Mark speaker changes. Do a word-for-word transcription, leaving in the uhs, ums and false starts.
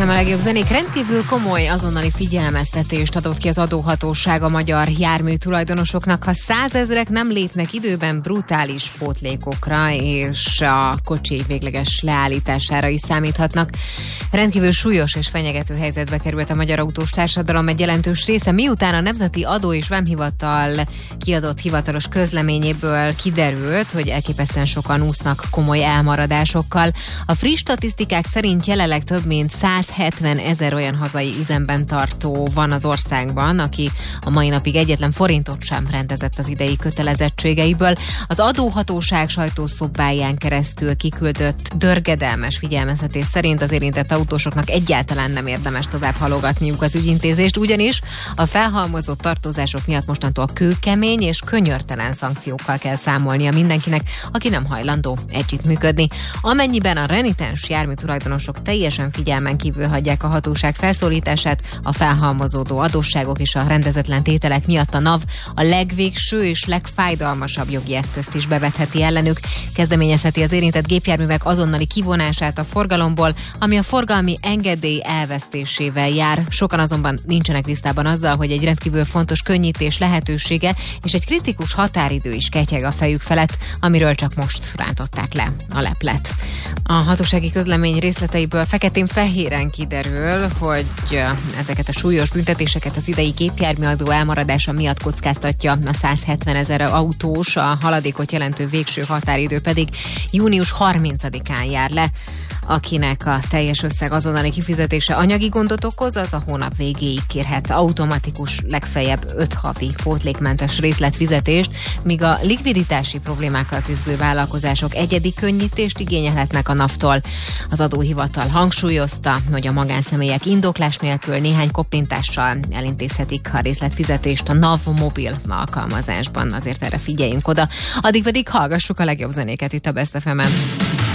Speaker 1: ef em a legjobb zenék. Rendkívül komoly azonnali figyelmeztetést adott ki az adóhatóság a magyar jármű tulajdonosoknak, ha százezrek nem lépnek időben brutális pótlékokra, és a kocsi végleges leállítására is számíthatnak. Rendkívül súlyos és fenyegető helyzetbe került a magyar autós társadalom egy jelentős része, miután a Nemzeti Adó és Vámhivatal kiadott hivatalos közleményéből kiderült, hogy elképesztően sokan úsznak komoly elmaradásokkal. A friss statisztikák szerint jelenleg több mint százhetven ezer olyan hazai üzemben tartó van az országban, aki a mai napig egyetlen forintot sem rendezett az idei kötelezettségeiből. Az adóhatóság sajtószobáján keresztül kiküldött dörgedelmes figyelmeztetés szerint az érintett autósoknak egyáltalán nem érdemes tovább halogatniuk az ügyintézést, ugyanis a felhalmozott tartozások miatt mostantól kőkemény és könyörtelen szankciókkal kell számolnia mindenkinek, aki nem hajlandó együttműködni. Amennyiben a renitens járműtulajdonosok teljesen figyelmen kívül hagyják a hatóság felszólítását, a felhalmozódó adósságok és a rendezetlen tételek miatt a NAV a legvégső és legfájdalmasabb jogi eszközt is bevetheti ellenük. Kezdeményezheti az érintett gépjárművek azonnali kivonását a forgalomból, ami a forgalmi engedély elvesztésével jár. Sokan azonban nincsenek tisztában azzal, hogy egy rendkívül fontos könnyítés lehetősége és egy kritikus határidő is ketyeg a fejük felett, amiről csak most rántották le a leplet. A hatósági közlemény részleteiből feketén-fehéren kiderül, hogy ezeket a súlyos büntetéseket az idei gépjárműadó elmaradása miatt kockáztatja a százhetven ezer autós, a haladékot jelentő végső határidő pedig június harmincadikán jár le. Akinek a teljes összeg azonnali kifizetése anyagi gondot okoz, az a hónap végéig kérhet automatikus, legfeljebb öt havi pótlékmentes részletfizetést, míg a likviditási problémákkal küzdő vállalkozások egyedi könnyítést igényelhetnek a NAV-tól. Az adóhivatal hangsúlyozta, hogy a magánszemélyek indoklás nélkül néhány koppintással elintézhetik a részletfizetést a NAV mobil alkalmazásban, azért erre figyeljünk oda. Addig pedig hallgassuk a legjobb zenéket itt a Best ef emen.